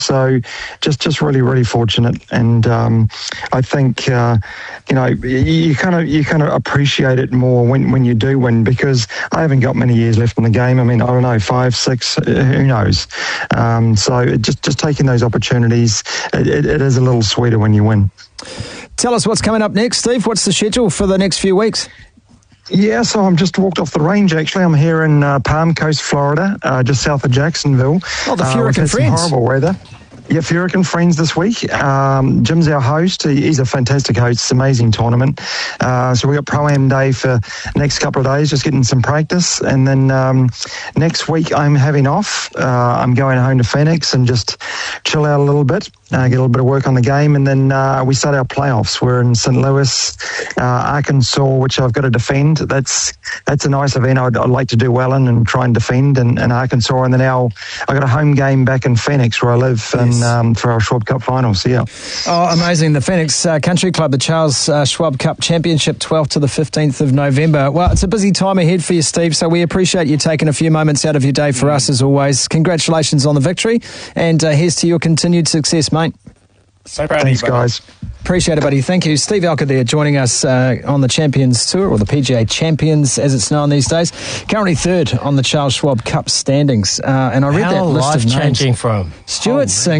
So just really, really fortunate. And I think, you kind of appreciate it more when you do win, because I haven't got many years left in the game. I mean, I don't know, 5, 6, who knows? So just taking those opportunities, it is a little sweeter when you win. Tell us what's coming up next, Steve. What's the schedule for the next few weeks? Yeah, so I'm just walked off the range, actually. I'm here in Palm Coast, Florida, just south of Jacksonville. Oh, the Furyk and Friends. Some horrible weather. Yeah, Furyk and Friends this week. Jim's our host. He's a fantastic host. It's an amazing tournament. So we got Pro-Am Day for next couple of days, just getting some practice. And then next week I'm having off. I'm going home to Phoenix and just chill out a little bit, get a little bit of work on the game. And then we start our playoffs. We're in St. Louis, Arkansas, which I've got to defend. That's a nice event I'd like to do well in and try and defend in Arkansas. And then I got a home game back in Phoenix where I live, and for our Schwab Cup finals, yeah. Oh, amazing. The Phoenix Country Club, the Charles Schwab Cup Championship, 12th to the 15th of November. Well, it's a busy time ahead for you, Steve, so we appreciate you taking a few moments out of your day for us, as always. Congratulations on the victory, and here's to your continued success, mate. So proud Thanks, of you, guys. Appreciate it, buddy. Thank you. Steve Alker there joining us on the Champions Tour, or the PGA Champions as it's known these days. Currently third on the Charles Schwab Cup standings. And I read that list of names. How life-changing from? Stuart Singh.